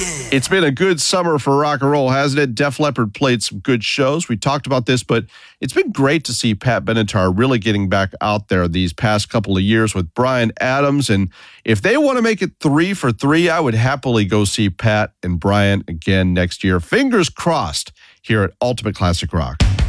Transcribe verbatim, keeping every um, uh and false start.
It's been a good summer for rock and roll, hasn't it? Def Leppard played some good shows. We talked about this, but it's been great to see Pat Benatar really getting back out there these past couple of years with Bryan Adams. And if they want to make it three for three, I would happily go see Pat and Bryan again next year. Fingers crossed here at Ultimate Classic Rock.